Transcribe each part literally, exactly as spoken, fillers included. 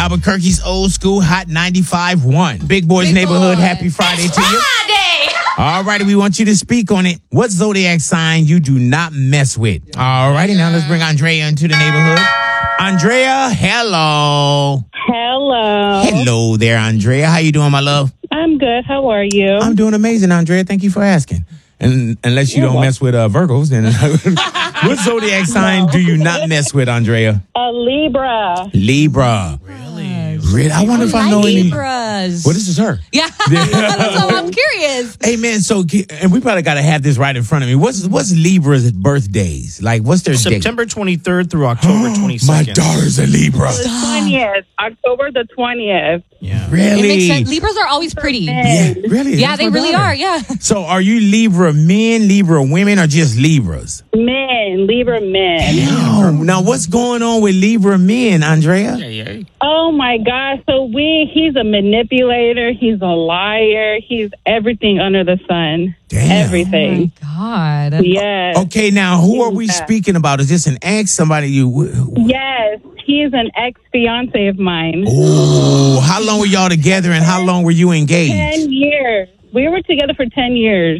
Albuquerque's old school hot ninety-five point one. Big Boys Big Neighborhood, boy. happy Friday It's to you. Friday. All righty, we want you to speak on it. What zodiac sign you do not mess with? All righty, now let's bring Andrea into the neighborhood. Andrea, hello. Hello. Hello there, Andrea. How you doing, my love? I'm good. How are you? I'm doing amazing, Andrea. Thank you for asking. And unless you You're don't welcome. mess with uh, Virgos, then what zodiac sign do you not mess with, Andrea? A Libra. Libra. Really? Really? I wonder if I know any. Libras. Well, this is her. Yeah. So I'm curious. Hey man, so and we probably gotta have this right in front of me. What's what's Libra's birthdays? Like, what's their date? September twenty-third through October My twenty-second. daughter's a Libra. The twentieth. October the twentieth. Yeah. Really? It makes sense. Libras are always pretty. Yeah, really? Yeah, That's they my really daughter. are. Yeah. So, are you Libra men, Libra women, or just Libras? Men. Libra men. Oh, now what's going on with Libra men, Andrea? Yeah, yeah. Oh my gosh. So we he's a manipulator. He's a liar. He's everything under the sun. Damn. Everything. God. Yes. Okay, now who are we Yeah. speaking about? Is this an ex? Somebody you? Yes. He's an ex fiance of mine. Oh, how long were y'all together, and how long were you engaged? Ten years. We were together for ten years.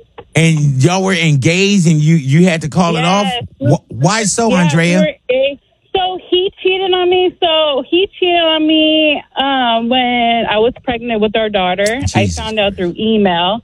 And y'all were engaged, and you you had to call Yes. it off. Wh- Why so, Yeah, Andrea? we were engaged. So he cheated on me. So he cheated on me um, when I was pregnant with our daughter. I Jesus. found out through email,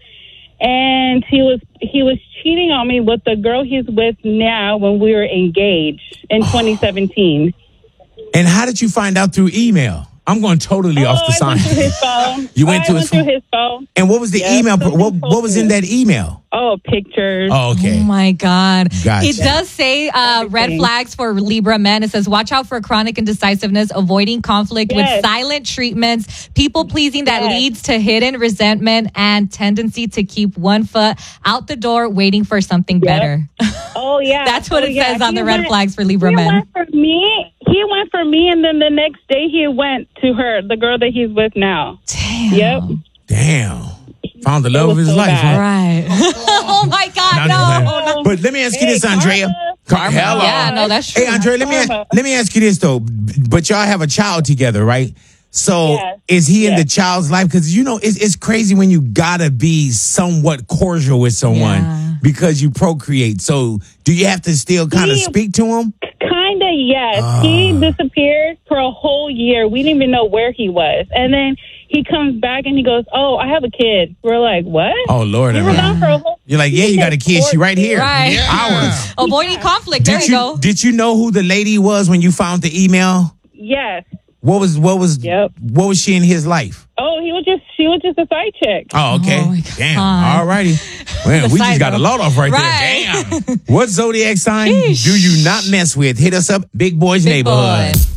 and he was he was cheating on me with the girl he's with now when we were engaged in twenty seventeen. And how did you find out through email? I'm going totally Oh, off the I went sign. through his phone. You went I to went his through phone? his phone. And what was the Yes, email? something What, what was in that email? Oh, pictures. Oh, okay. Oh my God. Gotcha. It does say uh, red Everything. flags for Libra men. It says, watch out for chronic indecisiveness, avoiding conflict Yes. with silent treatments, people pleasing that Yes. leads to hidden resentment, and tendency to keep one foot out the door waiting for something Yep. better. Oh, yeah. That's what oh, it yeah. says on He the red went- flags for Libra he men. went for me. He went for me, and then the next day he went to her, the girl that he's with now. Damn. Yep. Damn. Found the love of was his so life, bad. huh? Right. oh my God, Now, no. But let me ask you Hey, this, Andrea. karma. Hello. Yeah, no, that's true. Hey, Andrea, let me Karma. let me ask you this though. But y'all have a child together, right? So Yes. is he in Yes. the child's life? Because you know it's it's crazy when you gotta be somewhat cordial with someone Yeah. because you procreate. So do you have to still kind of He- speak to him? Kinda, yes. Ah. He disappeared for a whole year. We didn't even know where he was. And then he comes back and he goes, "Oh, I have a kid." We're like, "What?" Oh Lord, We were Andrea. gone for a whole. You're like, yeah, you got a kid. She right here. Right. Ours. Avoiding conflict. There Did you you go. did you know who the lady was when you found the email? Yes. What was what was Yep. what was she in his life? Oh, he was just. She was just a side chick. Oh, okay. Oh, my Damn. God. All righty. Well, The we side just got a girl. lot off right, Right. there. Damn. What zodiac sign Sheesh. do you not mess with? Hit us up, Big Boys Big Neighborhood. boy.